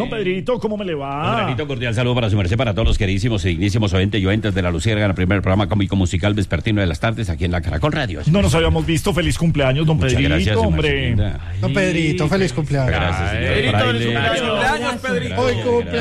Don Pedrito, ¿cómo me le va? Un granito cordial saludo para su merced, para todos los queridísimos y dignísimos oyentes y oyentes de La Luciérnaga, el primer programa cómico musical vespertino de las tardes aquí en la Caracol Radio. No nos habíamos visto. Feliz cumpleaños, don Muchas Pedrito, gracias, hombre. Ay, Don Pedrito, feliz cumpleaños. gracias, señor Pedrito, Fraile. feliz cumpleaños, Pedrito. Hoy cumple